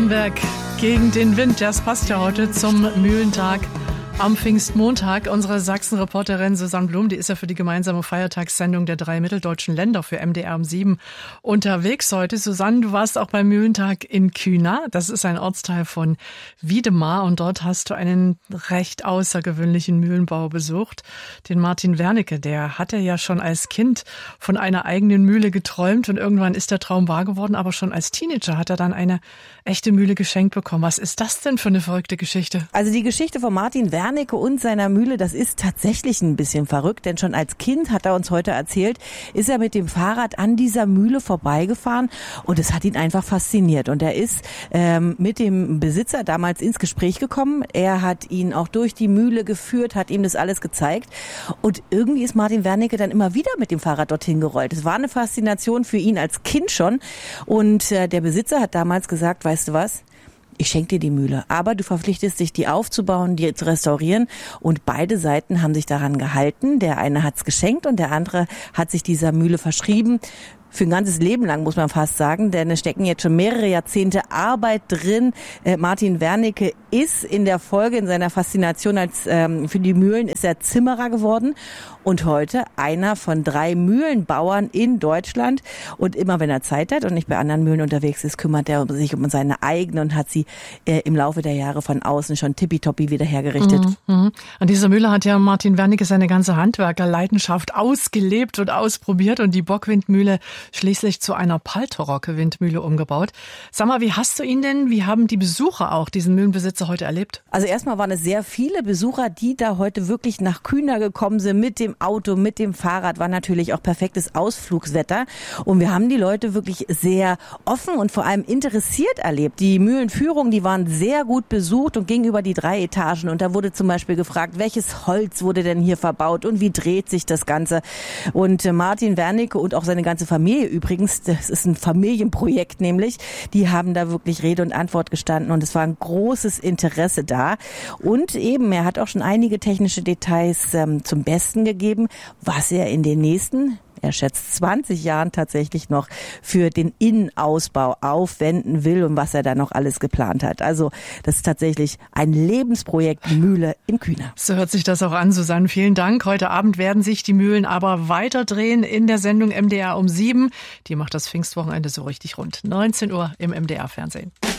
Bamberg gegen den Wind. Das passt ja heute zum Mühlentag am Pfingstmontag. Unsere Sachsen-Reporterin Susanne Blum, die ist ja für die gemeinsame Feiertagssendung der 3 mitteldeutschen Länder für MDR um 7 unterwegs heute. Susanne, du warst auch beim Mühlentag in Kühna. Das ist ein Ortsteil von Wiedemar und dort hast du einen recht außergewöhnlichen Mühlenbau besucht. Den Martin Wernicke, der hatte ja schon als Kind von einer eigenen Mühle geträumt und irgendwann ist der Traum wahr geworden, aber schon als Teenager hat er dann eine echte Mühle geschenkt bekommen. Was ist das denn für eine verrückte Geschichte? Also die Geschichte von Martin Wernicke und seiner Mühle, das ist tatsächlich ein bisschen verrückt, denn schon als Kind, hat er uns heute erzählt, ist er mit dem Fahrrad an dieser Mühle vorbeigefahren und es hat ihn einfach fasziniert. Und er ist mit dem Besitzer damals ins Gespräch gekommen. Er hat ihn auch durch die Mühle geführt, hat ihm das alles gezeigt und irgendwie ist Martin Wernicke dann immer wieder mit dem Fahrrad dorthin gerollt. Es war eine Faszination für ihn als Kind schon und der Besitzer hat damals gesagt, weißt du was? Ich schenke dir die Mühle, aber du verpflichtest dich, die aufzubauen, die zu restaurieren. Und beide Seiten haben sich daran gehalten. Der eine hat's geschenkt und der andere hat sich dieser Mühle verschrieben. Für ein ganzes Leben lang, muss man fast sagen, denn es stecken jetzt schon mehrere Jahrzehnte Arbeit drin. Martin Wernicke ist in der Folge, in seiner Faszination für die Mühlen, ist er Zimmerer geworden und heute einer von 3 Mühlenbauern in Deutschland. Und immer wenn er Zeit hat und nicht bei anderen Mühlen unterwegs ist, kümmert er sich um seine eigene und hat sie im Laufe der Jahre von außen schon tippitoppi wieder hergerichtet. An dieser Mühle hat ja Martin Wernicke seine ganze Handwerkerleidenschaft ausgelebt und ausprobiert und die Bockwindmühle schließlich zu einer Palterocke-Windmühle umgebaut. Sag mal, wie haben die Besucher auch diesen Mühlenbesitzer heute erlebt? Also erstmal waren es sehr viele Besucher, die da heute wirklich nach Kühna gekommen sind, mit dem Auto, mit dem Fahrrad, war natürlich auch perfektes Ausflugswetter. Und wir haben die Leute wirklich sehr offen und vor allem interessiert erlebt. Die Mühlenführung, die waren sehr gut besucht und ging über die 3 Etagen. Und da wurde zum Beispiel gefragt, welches Holz wurde denn hier verbaut und wie dreht sich das Ganze? Und Martin Wernicke und auch seine ganze Familie übrigens, das ist ein Familienprojekt nämlich, die haben da wirklich Rede und Antwort gestanden und es war ein großes Interesse da. Und eben, er hat auch schon einige technische Details zum Besten gegeben, was er in den nächsten, er schätzt 20 Jahren tatsächlich noch für den Innenausbau aufwenden will und was er da noch alles geplant hat. Also das ist tatsächlich ein Lebensprojekt Mühle in Kühna. So hört sich das auch an, Susanne. Vielen Dank. Heute Abend werden sich die Mühlen aber weiter drehen in der Sendung MDR um 7. Die macht das Pfingstwochenende so richtig rund. 19 Uhr im MDR-Fernsehen.